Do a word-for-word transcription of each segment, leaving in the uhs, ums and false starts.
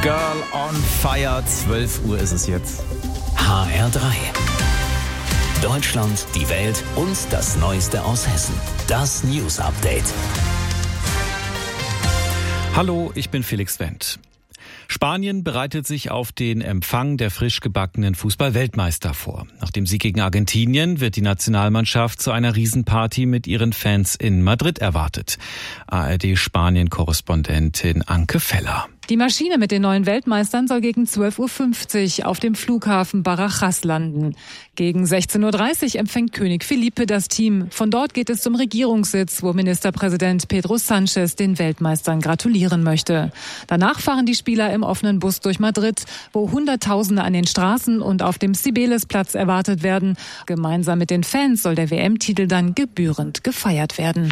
Girl on Fire, zwölf Uhr ist es jetzt. H R drei. Deutschland, die Welt und das Neueste aus Hessen. Das News Update. Hallo, ich bin Felix Wendt. Spanien bereitet sich auf den Empfang der frisch gebackenen Fußball-Weltmeister vor. Nach dem Sieg gegen Argentinien wird die Nationalmannschaft zu einer Riesenparty mit ihren Fans in Madrid erwartet. A R D-Spanien-Korrespondentin Anke Feller. Die Maschine mit den neuen Weltmeistern soll gegen zwölf Uhr fünfzig auf dem Flughafen Barajas landen. Gegen sechzehn Uhr dreißig empfängt König Felipe das Team. Von dort geht es zum Regierungssitz, wo Ministerpräsident Pedro Sánchez den Weltmeistern gratulieren möchte. Danach fahren die Spieler im offenen Bus durch Madrid, wo Hunderttausende an den Straßen und auf dem Cibeles-Platz erwartet werden. Gemeinsam mit den Fans soll der W M-Titel dann gebührend gefeiert werden.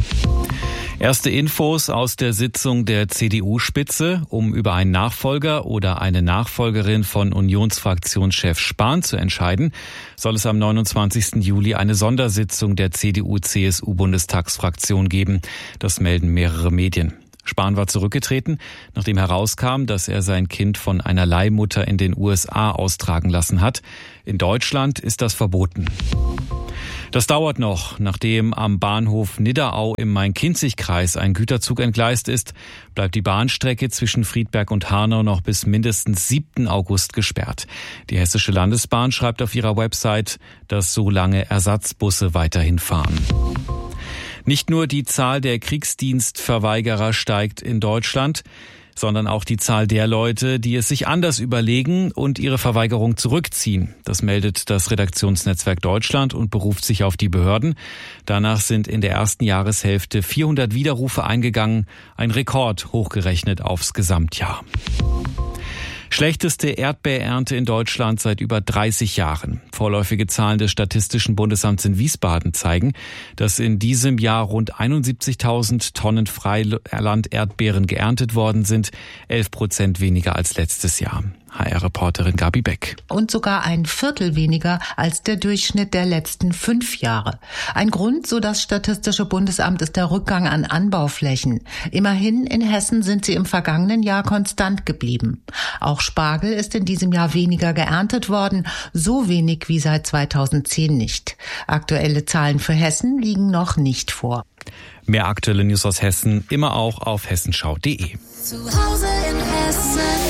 Erste Infos aus der Sitzung der C D U-Spitze. Um über einen Nachfolger oder eine Nachfolgerin von Unionsfraktionschef Spahn zu entscheiden, soll es am neunundzwanzigsten Juli eine Sondersitzung der C D U-C S U-Bundestagsfraktion geben. Das melden mehrere Medien. Spahn war zurückgetreten, nachdem herauskam, dass er sein Kind von einer Leihmutter in den U S A austragen lassen hat. In Deutschland ist das verboten. Das dauert noch. Nachdem am Bahnhof Nidderau im Main-Kinzig-Kreis ein Güterzug entgleist ist, bleibt die Bahnstrecke zwischen Friedberg und Hanau noch bis mindestens siebten August gesperrt. Die Hessische Landesbahn schreibt auf ihrer Website, dass so lange Ersatzbusse weiterhin fahren. Nicht nur die Zahl der Kriegsdienstverweigerer steigt in Deutschland, sondern auch die Zahl der Leute, die es sich anders überlegen und ihre Verweigerung zurückziehen. Das meldet das Redaktionsnetzwerk Deutschland und beruft sich auf die Behörden. Danach sind in der ersten Jahreshälfte vierhundert Widerrufe eingegangen, ein Rekord hochgerechnet aufs Gesamtjahr. Schlechteste Erdbeerernte in Deutschland seit über dreißig Jahren. Vorläufige Zahlen des Statistischen Bundesamts in Wiesbaden zeigen, dass in diesem Jahr rund einundsiebzigtausend Tonnen Freiland-Erdbeeren geerntet worden sind, elf Prozent weniger als letztes Jahr. H R-Reporterin Gabi Beck. Und sogar ein Viertel weniger als der Durchschnitt der letzten fünf Jahre. Ein Grund, so das Statistische Bundesamt, ist der Rückgang an Anbauflächen. Immerhin in Hessen sind sie im vergangenen Jahr konstant geblieben. Auch Spargel ist in diesem Jahr weniger geerntet worden, so wenig wie seit zweitausendzehn nicht. Aktuelle Zahlen für Hessen liegen noch nicht vor. Mehr aktuelle News aus Hessen immer auch auf hessenschau punkt de. Zu Hause in Hessen.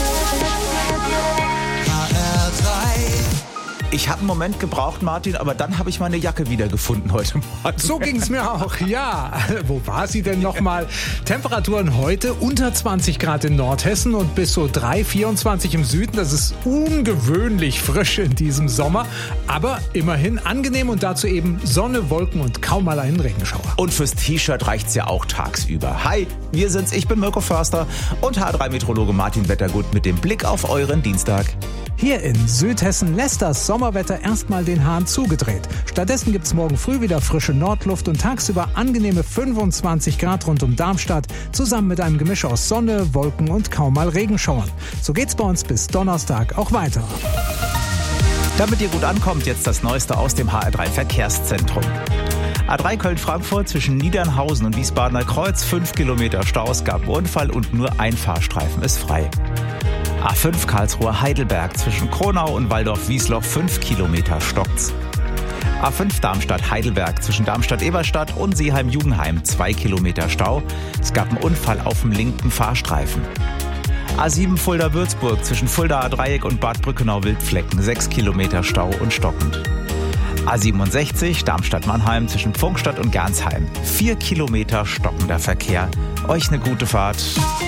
Ich habe einen Moment gebraucht, Martin, aber dann habe ich meine Jacke wiedergefunden heute Morgen. So ging es mir auch, ja. Wo war sie denn nochmal? Temperaturen heute unter zwanzig Grad in Nordhessen und bis so drei, vierundzwanzig im Süden. Das ist ungewöhnlich frisch in diesem Sommer, aber immerhin angenehm und dazu eben Sonne, Wolken und kaum mal einen Regenschauer. Und fürs T-Shirt reicht's ja auch tagsüber. Hi, wir sind's, ich bin Mirko Förster und H drei Meteorologe Martin Wettergut mit dem Blick auf euren Dienstag. Hier in Südhessen lässt das Sommerwetter erstmal den Hahn zugedreht. Stattdessen gibt's morgen früh wieder frische Nordluft und tagsüber angenehme fünfundzwanzig Grad rund um Darmstadt, zusammen mit einem Gemisch aus Sonne, Wolken und kaum mal Regenschauern. So geht's bei uns bis Donnerstag auch weiter. Damit ihr gut ankommt, jetzt das Neueste aus dem H R drei Verkehrszentrum. A drei Köln-Frankfurt zwischen Niedernhausen und Wiesbadener Kreuz, fünf Kilometer Stau, es gab einen Unfall und nur ein Fahrstreifen ist frei. A fünf Karlsruhe-Heidelberg zwischen Kronau und Waldorf-Wiesloch, fünf Kilometer stockt's. A fünf Darmstadt-Heidelberg zwischen Darmstadt-Eberstadt und Seeheim-Jugenheim, zwei Kilometer Stau. Es gab einen Unfall auf dem linken Fahrstreifen. A sieben Fulda-Würzburg zwischen Fulda-Dreieck und Bad Brückenau-Wildflecken, sechs Kilometer Stau und stockend. A siebenundsechzig Darmstadt-Mannheim zwischen Pfungstadt und Gernsheim, vier Kilometer stockender Verkehr. Euch eine gute Fahrt.